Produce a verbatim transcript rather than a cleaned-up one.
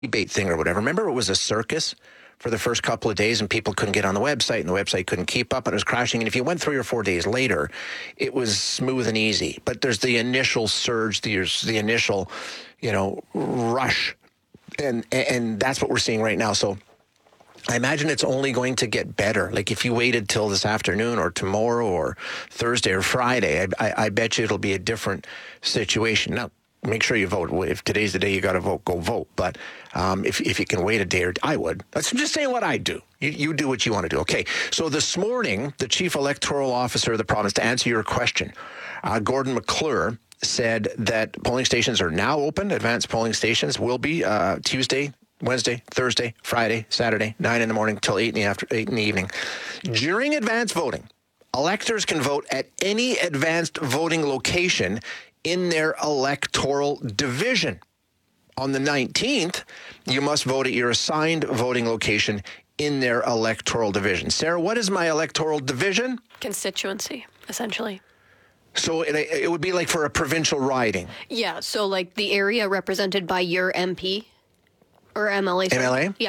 debate thing or whatever. Remember, it was a circus for the first couple of days and people couldn't get on the website and the website couldn't keep up and it was crashing. And if you went three or four days later, it was smooth and easy. But there's the initial surge, there's the initial, you know, rush. And, and that's what we're seeing right now. So I imagine it's only going to get better. Like if you waited till this afternoon or tomorrow or Thursday or Friday, I, I, I bet you it'll be a different situation. Now, make sure you vote. If today's the day you got to vote, go vote. But um, if if you can wait a day or I would. That's, I'm just saying what I do. You, you do what you want to do. Okay. So this morning, the chief electoral officer of the province, to answer your question, uh, Gordon McClure, said that polling stations are now open. Advanced polling stations will be uh, Tuesday, Wednesday, Thursday, Friday, Saturday, nine in the morning till eight in the after eight in the evening. During advanced voting, electors can vote at any advanced voting location in their electoral division. On the nineteenth, you must vote at your assigned voting location in their electoral division. Sarah, what is my electoral division? Constituency, essentially. So it, it would be like for a provincial riding. Yeah, so like the area represented by your M P or M L A. M L A? Yeah.